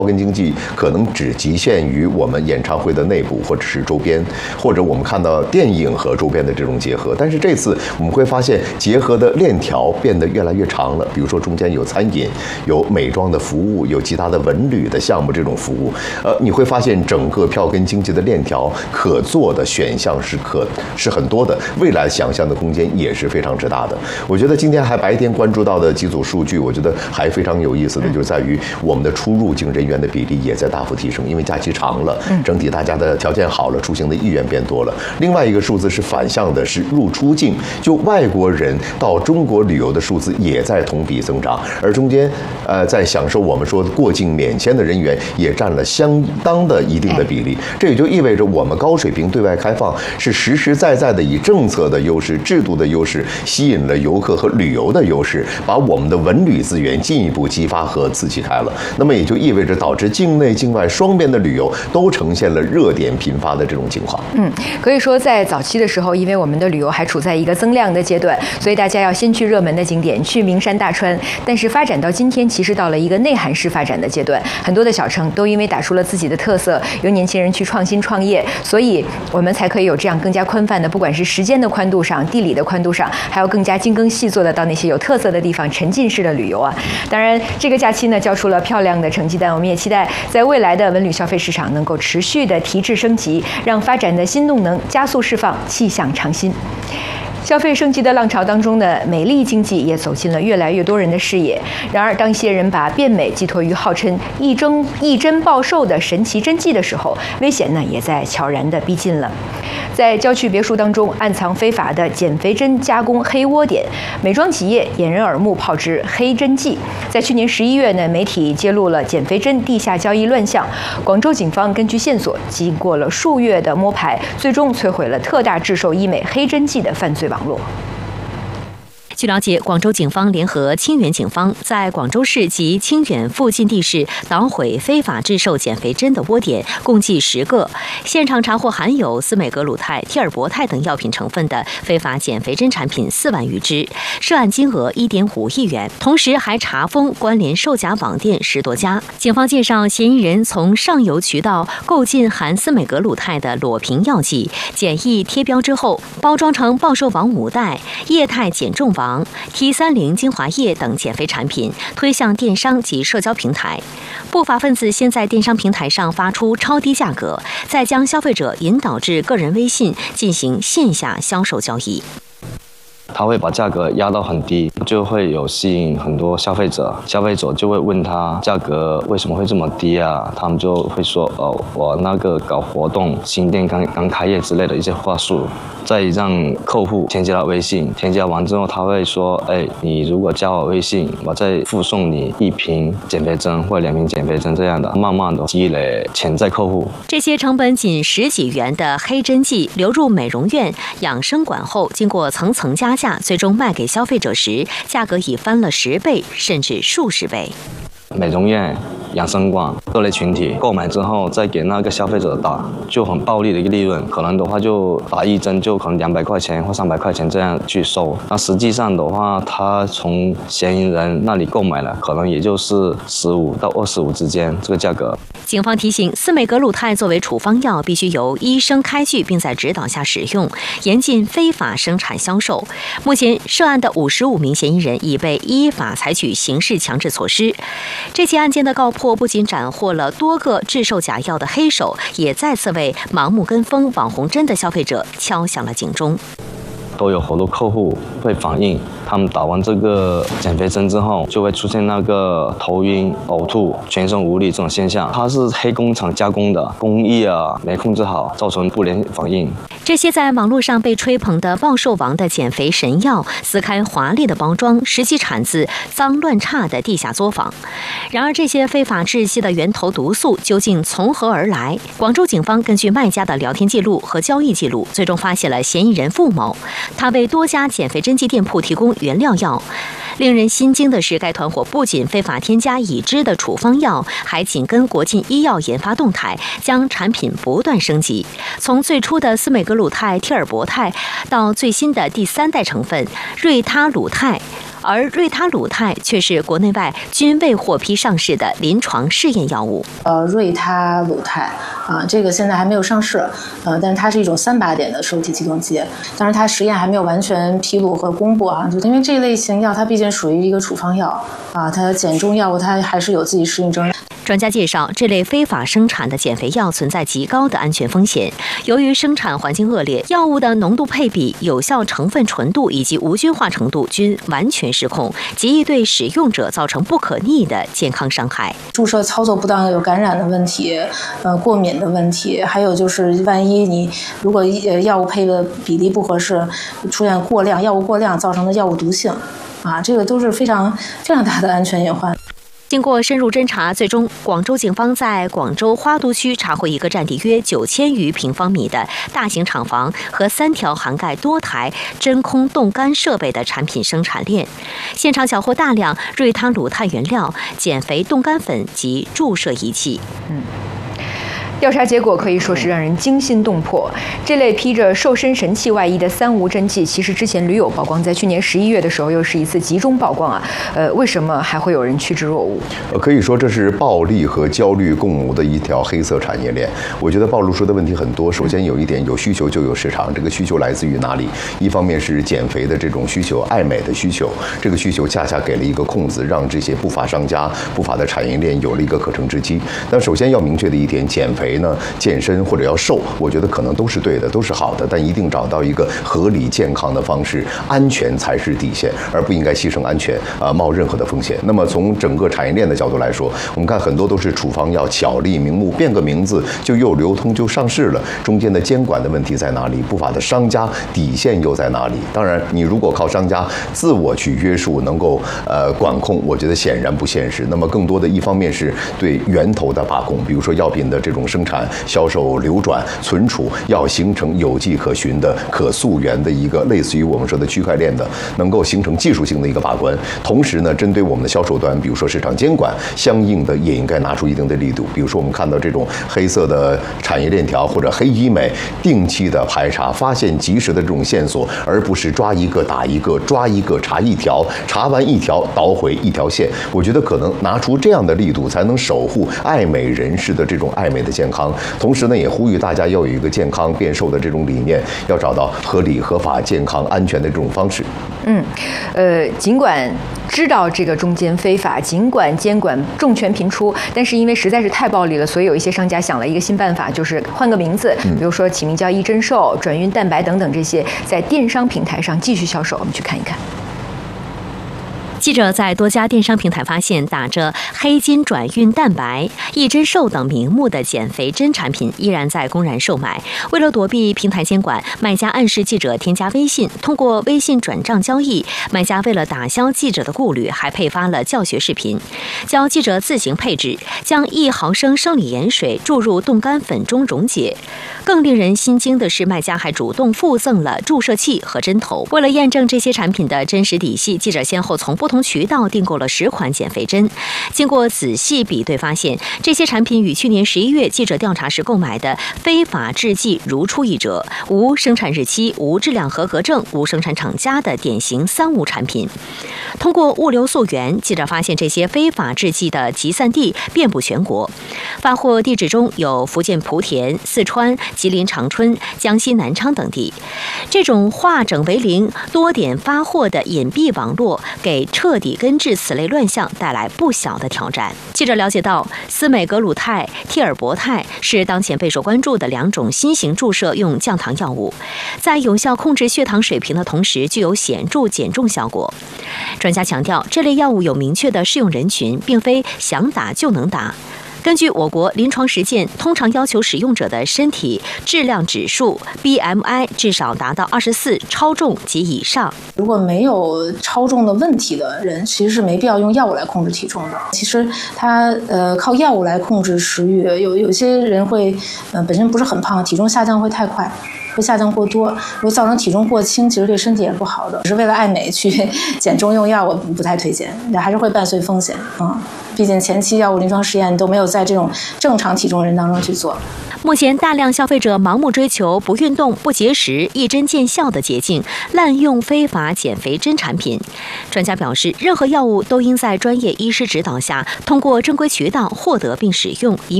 跟经济可能只局限于我们演唱会的内部，或者是周边，或者我们看到电影和周边的这种结合。但是这次我们会发现，结合的链条变得越来越长了。比如说中间有餐饮、有美妆的服务、有其他的文旅的项目这种服务，你会发现整个票根经济的链条可做的选项是很多的，未来想象的空间也是非常之大的。我觉得今天还白天关注到的几组数据，我觉得还非常有意思的，就在于我们的出入境人员的比例也在大幅提升，因为假期长了，整体大家的条件好了，出行的意愿变多了。另外一个数字是反向的，是入出境，就外国人到中国旅游的数字也在同比增长，而中间在享受我们说过境免签的人员也占了相当的一定的比例。这也就意味着我们高水平对外开放是实实在在的以政策的优势、制度的优势吸引了游客和旅游的优势，把我们的文旅资源进一步激发和刺激开了。那么也就意味着导致境内境外双边的旅游都呈现了热点频发的这种情况。 可以说在早期的时候，因为我们的旅游还处在一个增量的阶段，所以大家要先去热门的景点，去名山大川。但是发展到今天，其实到了一个内涵式发展的阶段，很多的小城都因为打出了自己的特色，由年轻人去创新创业，所以我们才可以有这样更加宽泛的，不管是时间的宽度上、地理的宽度上，还有更加精耕细作的到那些有特色的地方沉浸式的旅游啊。当然，这个假期呢交出了漂亮的成绩单，我们也期待在未来的文旅消费市场能够持续的提质升级，让发展的新动能加速释放，气象长新。消费升级的浪潮当中呢，美丽经济也走进了越来越多人的视野。然而，当一些人把变美寄托于号称一针报寿的神奇针剂的时候，危险呢也在悄然的逼近了。在郊区别墅当中暗藏非法的减肥针加工黑窝点，美妆企业掩人耳目炮制黑针剂。在去年11月呢，媒体揭露了减肥针地下交易乱象。广州警方根据线索，经过了数月的摸排，最终摧毁了特大制售医美黑针剂的犯罪网络。 据了解，广州警方联合清远警方在广州市及清远附近地市捣毁非法制售减肥针的窝点，共计10个，现场查获含有司美格鲁肽、替尔博肽等药品成分的非法减肥针产品4万余只，涉案金额1.5亿元。同时还查封关联售假网店10多家。警方介绍，嫌疑人从上游渠道购进含司美格鲁肽的裸瓶药剂，检疫贴标之后，包装成暴瘦王5代、液态减重王、T30精华液等减肥产品，推向电商及社交平台。不法分子先在电商平台上发出超低价格，再将消费者引导至个人微信进行线下销售交易。 他会把价格压到很低，就会有吸引很多消费者，消费者就会问他价格为什么会这么低啊？他们就会说我那个搞活动，新店刚开业之类的一些话术，再让客户添加微信，添加完之后他会说，你如果加我微信，我再附送你1瓶减肥针或者2瓶减肥针这样的，慢慢的积累潜在客户。 这些成本仅10几元的黑针剂流入美容院、养生馆后，经过层层加价，最终卖给消费者时，价格已翻了10倍甚至数十倍。 美容院、养生馆各类群体购买之后，再给那个消费者打，就很暴利的一个利润。可能的话就打1针就可能200块钱或300块钱这样去收。那实际上的话，他从嫌疑人那里购买了，可能也就是15到25之间这个价格。 警方提醒，司美格鲁肽作为处方药，必须由医生开具并在指导下使用，严禁非法生产销售。目前涉案的55名嫌疑人已被依法采取刑事强制措施。这起案件的告破不仅斩获了多个制售假药的黑手，也再次为盲目跟风网红针的消费者敲响了警钟。 都有好多客户会反映，他们打完这个减肥针之后，就会出现那个头晕、呕吐、全身无力这种现象。它是黑工厂加工的，工艺没控制好，造成不良反应。 这些在网络上被吹捧的暴瘦王的减肥神药，撕开华丽的包装，实际产自脏乱差的地下作坊。然而，这些非法制剂的源头毒素究竟从何而来？广州警方根据卖家的聊天记录和交易记录，最终发现了嫌疑人付某。他为多家减肥针剂店铺提供原料药。令人心惊的是，该团伙不仅非法添加已知的处方药，还紧跟国际医药研发动态，将产品不断升级。从最初的司美格鲁肽、替尔博肽，到最新的第3代成分瑞他鲁肽、 而瑞他鲁肽却是国内外均未获批上市的临床试验药物。 瑞他鲁肽这个现在还没有上市，但是它是一种3-8点的受体激动剂，当然它实验还没有完全披露和公布就因为这一类型药它毕竟属于一个处方药它减重药物它还是有自己适应症。 专家介绍，这类非法生产的减肥药存在极高的安全风险。由于生产环境恶劣，药物的浓度配比、有效成分纯度以及无菌化程度均完全失控，极易对使用者造成不可逆的健康伤害。 注射操作不当有感染的问题，过敏的问题，还有就是万一你如果药物配的比例不合适，出现过量药物过量造成的药物毒性这个都是非常非常大的安全隐患。 经过深入侦查，最终广州警方在广州花都区查获一个占地约9000余平方米的大型厂房和3条涵盖多台真空冻干设备的产品生产链，现场缴获大量瑞他鲁肽原料、减肥冻干粉及注射仪器。 调查结果可以说是让人惊心动魄。这类披着瘦身神器外衣的3无真剂，其实之前屡有曝光，在去年11月的时候又是一次集中曝光为什么还会有人趋之若鹜？ 可以说这是暴利和焦虑共舞的一条黑色产业链。我觉得暴露出的问题很多。首先有一点，有需求就有市场，这个需求来自于哪里？一方面是减肥的这种需求，爱美的需求，这个需求恰恰给了一个空子，让这些不法商家、不法的产业链有了一个可乘之机。但首先要明确的一点，减肥健身或者要瘦，我觉得可能都是对的，都是好的，但一定找到一个合理健康的方式，安全才是底线，而不应该牺牲安全冒任何的风险。那么从整个产业链的角度来说，我们看很多都是处方药，巧立名目，变个名字就又流通就上市了，中间的监管的问题在哪里？不法的商家底线又在哪里？当然，你如果靠商家自我去约束，能够管控，我觉得显然不现实。那么更多的一方面是对源头的把控，比如说药品的这种生产、销售、流转、存储，要形成有迹可循的、可溯源的一个类似于我们说的区块链的，能够形成技术性的一个把关。同时呢，针对我们的销售端，比如说市场监管，相应的也应该拿出一定的力度。比如说我们看到这种黑色的产业链条或者黑医美，定期的排查，发现及时的这种线索，而不是抓一个打一个，抓一个查一条，查完一条倒回一条线。我觉得可能拿出这样的力度，才能守护爱美人士的这种爱美的健康。同时呢，也呼吁大家要有一个健康变瘦的这种理念，要找到合理、合法、健康、安全的这种方式。 尽管知道这个中间非法，尽管监管重拳频出，但是因为实在是太暴利了，所以有一些商家想了一个新办法，就是换个名字，比如说起名叫益真瘦、转运蛋白等等这些，在电商平台上继续销售。我们去看一看。 记者在多家电商平台发现，打着黑金转运蛋白、益真瘦等名目的减肥针产品依然在公然售卖。为了躲避平台监管，卖家暗示记者添加微信，通过微信转账交易。卖家为了打消记者的顾虑，还配发了教学视频，教记者自行配置，将1毫升生理盐水注入冻干粉中溶解。更令人心惊的是，卖家还主动附赠了注射器和针头。为了验证这些产品的真实底细，记者先后从不同渠道订购了10款减肥针。经过仔细比对，发现这些产品与去年11月记者调查时购买的非法制剂如出一辙，无生产日期、无质量合格证、无生产厂家的典型3无产品。通过物流溯源，记者发现这些非法制剂的集散地遍布全国，发货地址中有福建莆田、四川、吉林长春、江西南昌等地。这种化整为零、多点发货的隐蔽网络，给彻底根治此类乱象带来不小的挑战。记者了解到，司美格鲁肽、替尔博肽是当前备受关注的2种新型注射用降糖药物，在有效控制血糖水平的同时，具有显著减重效果。专家强调，这类药物有明确的适用人群，并非想打就能打。根据我国临床实践，通常要求使用者的身体质量指数 BMI 至少达到24，超重及以上。 如果没有超重的问题的人，其实是没必要用药物来控制体重的。其实他靠药物来控制食欲，有些人会本身不是很胖，体重下降会太快。 会下降过多，会造成体重过轻，其实对身体也不好的。是为了爱美去减重用药，我不太推荐，还是会伴随风险。毕竟前期药物临床试验都没有在这种正常体重人当中去做。 目前大量消费者盲目追求不运动、不节食、一针见效的捷径，滥用非法减肥针产品。专家表示，任何药物都应在专业医师指导下，通过正规渠道获得并使用，以